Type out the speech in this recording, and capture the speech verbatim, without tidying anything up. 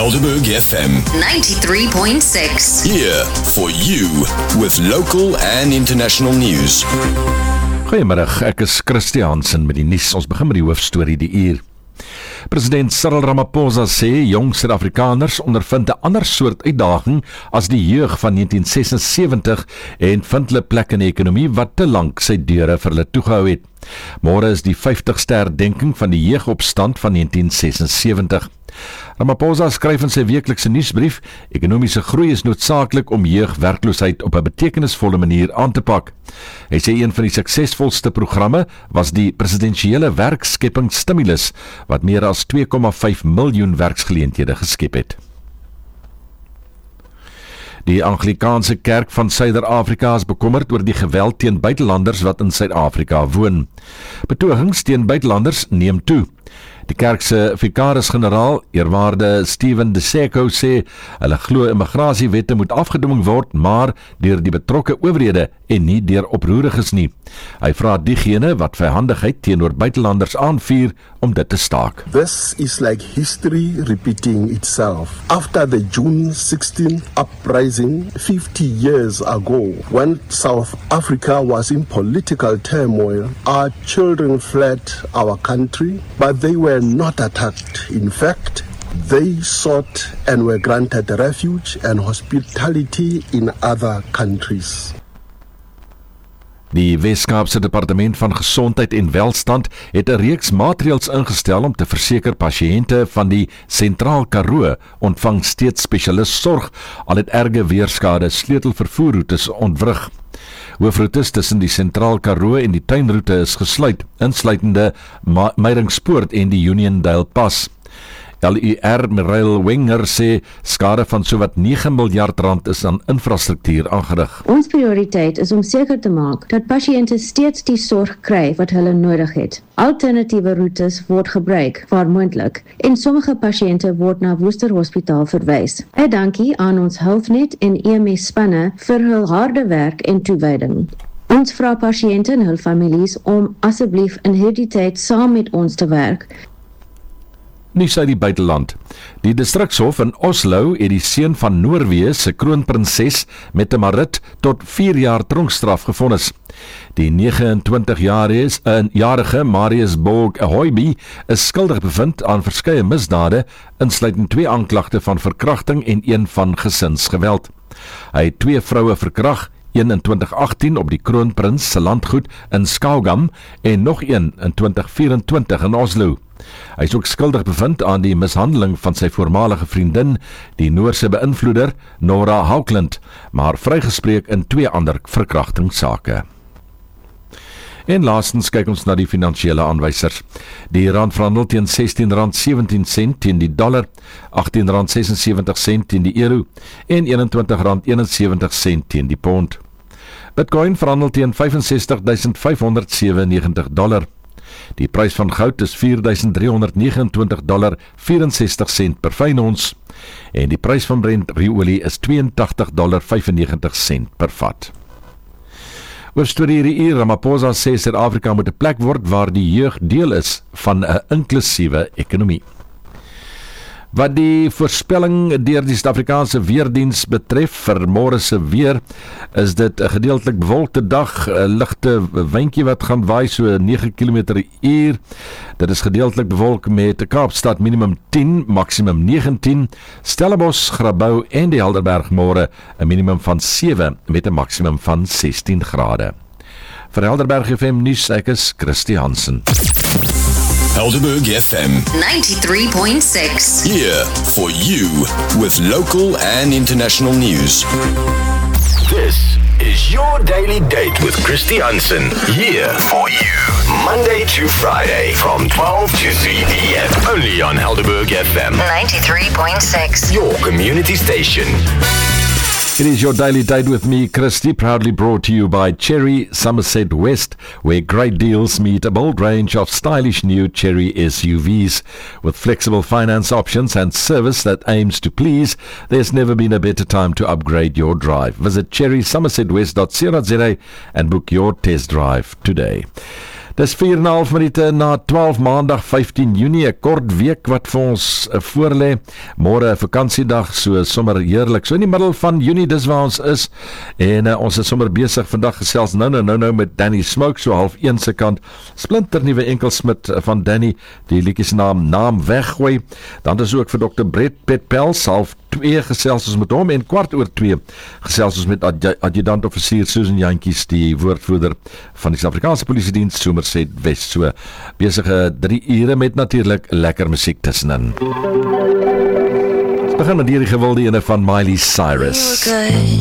Helderberg F M ninety-three point six. Here for you with local and international news. Goeiemiddag, ek is Christie Hansen met die nuus. Ons begin met die hoofstorie die uur. President Cyril Ramaphosa sê jong Suid-Afrikaners ondervind 'n ander soort uitdaging as die jeug van negentien ses en sewentig en vind hulle plek in die ekonomie wat te lank sy deure vir hulle toegehou het. Môre is die vyftigste herdenking van die jeugopstand van negentien ses en sewentig. Ramaphosa skryf in sy weeklikse nuusbrief: ekonomiese groei is noodsaaklik om jeugwerkloosheid op 'n betekenisvolle manier aan te pak. Hy sê een van die suksesvolste programme was die presidensiële werkskeppingsstimulus wat meer as twee komma vyf miljoen werksgeleenthede geskep het. Die Anglikaanse Kerk van Suider-Afrika is bekommerd oor die geweld teen buitelanders wat in Suid-Afrika woon. Betogings teen buitelanders neem toe. Die kerk se vikaris-generaal, eerwaarde Steven De Seko, sê hulle glo immigrasiewette moet afgedwing word, maar deur die betrokke owerhede en nie deur oproeriges nie. Hy vra diegene wat vyhandigheid teenoor buitelanders aanvuur om dit te staak. This is like history repeating itself. After the June sixteenth uprising fifty years ago, when South Africa was in political turmoil, our children fled our country, but they were not attacked. In fact, they sought and were granted refuge and hospitality in other countries. Die Wes-Kaapse Departement van Gesondheid en Welstand het 'n reeks maatreëls ingestel om te verseker pasiënte van die Sentraal Karoo ontvang steeds spesialistsorg al het erge weerskade sleutelvervoerroetes ontwrig. Hoofroetes tussen die Sentraal Karoo en die tuinroete is gesluit, insluitende Meyringspoort en die Uniondale Pas. L U R Mireille Wenger sê skade van sowat nege miljard rand is aan infrastruktuur aangerig. Ons prioriteit is om seker te maak dat pasiënte steeds die sorg kry wat hulle nodig het. Alternatiewe roetes word gebruik waar moontlik en sommige pasiënte word na Worcester Hospitaal verwys. 'n Dankie aan ons Healthnet en E M S spanne vir hul harde werk en toewyding. Ons vra pasiënte en hul families om asseblief in hierdie tyd saam met ons te werk. Nuus uit die buiteland. Die distrikshof in Oslo het die seun van Noorwe se kroonprinses Mette-Marit tot vier jaar tronkstraf gevonnis. Die negenentwintigjarige Marius Borg Ahoiby is skuldig bevind aan verskeie misdade, insluitend twee aanklagte van verkrachting en een van gesinsgeweld. Hy het twee vroue verkrag, een in twintig agtien op die kroonprins se landgoed in Skaugam en nog een in twintig vyf-en-twintig in Oslo. Hy is ook skuldig bevind aan die mishandeling van sy voormalige vriendin, die Noorse beïnvloeder Nora Haukeland, maar vrygespreek in twee ander verkrachtingssake. En laastens kyk ons na die finansiële aanwysers. Die rand verhandel teen sestien rand sewentien sent teen die dollar, agttien rand sesensewentig sent teen die euro en eenentwintig rand eenensewentig sent teen die pond. Bitcoin verhandel teen vyf en sestig duisend vyf honderd sewennegentig dollar. Die prys van goud is vier duisend driehonderd vyf en negentig dollar vierensestig sent per fyn ons en die prys van Brent ruolie is twee en tagtig dollar vyfennegentig sent per vat. Hoofstorie hierdie uur: Ramaphosa sê Suid-Afrika moet 'n plek word waar die jeug deel is van 'n inklusiewe ekonomie. Wat die voorspelling deur die Suid-Afrikaanse weerdiens betref vir môre se weer, is dit 'n gedeeltelik bewolkte dag, 'n ligte windjie wat gaan waai so nege kilometer per uur. Dit is gedeeltelik bewolk met 'n Kaapstad minimum tien, maksimum negentien, Stellenbosch, Grabouw en die Helderberg môre 'n minimum van sewe met 'n maksimum van sestien grade. Vir Helderberg F M nuus, ek is Christie Hansen. Helderberg F M ninety-three point six. Here for you with local and international news. This is your daily date with Christie Hansen. Here for you, Monday to Friday from twelve to three p m Only on Helderberg F M ninety-three point six. Your community station. It is your daily date with me, Christie, proudly brought to you by Cherry Somerset West, where great deals meet a bold range of stylish new Cherry S U Vs. With flexible finance options and service that aims to please, there's never been a better time to upgrade your drive. Visit cherry somerset west dot co dot za and book your test drive today. Dis vier en 'n half minute na twaalf maandag vyftien Junie, 'n kort week wat vir ons uh, voorlê. Môre 'n vakansiedag, so sommer heerlik. So in die middel van Junie, dis waar ons is. En uh, ons is sommer besig vandag gesels nou nou nou nou met Danny Smoke, so half een se kant. Splinter nuwe enkelsmid van Danny, die liedjie se naam naam weggooi. Dan is ook vir dokter Brett Petpels, half twee gesels ons met hom en kwart oor twee gesels ons met adj adjudant offisier Susan Jantjies, die woordvoerder van die Suid-Afrikaanse Polisiediens Somerset West. So besige drie ure met natuurlik lekker musiek tussenin. Ons begin met hierdie gewilde ene van Miley Cyrus.